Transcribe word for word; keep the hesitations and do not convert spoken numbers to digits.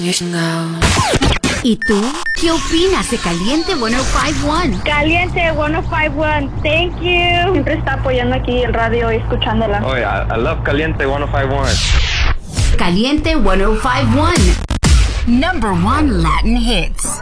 ¿Y tú? ¿Qué opinas de Caliente ciento cincuenta y uno? Caliente ciento cincuenta y uno, thank you. Siempre está apoyando aquí el radio y escuchándola. Oh, yeah, I love Caliente ciento cincuenta y uno. Caliente ciento cincuenta y uno. Number one Latin hits.